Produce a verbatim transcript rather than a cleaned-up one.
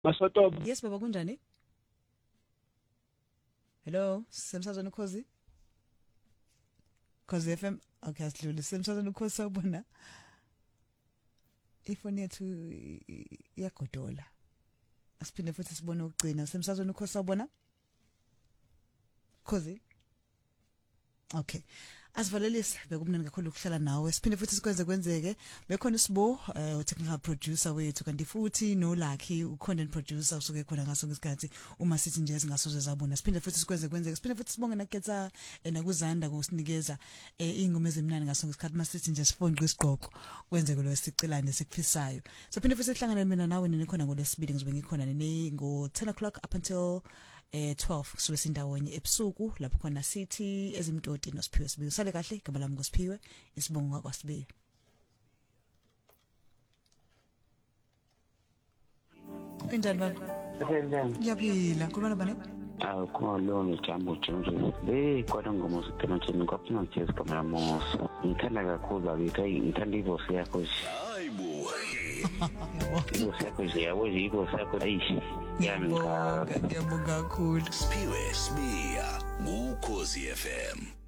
Masotoba. Yes baba kunjani? Hello, semsazweni ukhozi? Khosi F M. Okay, asidlule. Semsazweni ukhozi sawubona. Ifoni yethu iyagodola. Asiphinde futhi sibone ukugcina. Semsazweni ukhozi sawubona? Khosi. Okay. Asivalelise bekumnene kakhulu ukuhlala nawe. Siphinde futhi sikwenze kwenzeke. Bekhona Sibo, uh, u-technical producer wethu kanti futhi no Lucky u-content producer usuke khona ngaso ngesikhathi uma sithi nje singasoze zabona. Siphinde futhi sikwenze kwenzeke. Siphinde futhi sibonge naKetsa nakuzanda ngokusinikeza ingoma ezimnandi ngaso ngesikhathi masithi nje sifonqe isiqoqo kwenzeke lo sicelane sikufisayo. So phinde futhi sihlangane mina nawe nini khona ngolesibili ngizobe ngikhona nini ngo ten o'clock up until eh twelve kusuke sindawonye ebusuku lapho khona sithi ezimtoti noSiphiwe Sibiya. Sale kahle igama lami ngoSiphiwe isibongo kwaSibiya. Injani baba? Ngiyaphila. Khuluma bani? Ah, khona lo ngijambo Jones. Le kodwa ngoba usithena nje ngopina nje isikamera moso. Ngithanda kakhulu bakithi ngithanda ivosi yakho nje. Hayibo. Ivosi yakho nje yabo nje ivosi yakho ayishi. Ngiyabonga kakhulu. Siphiwe Sibiya, Ukhozi F M.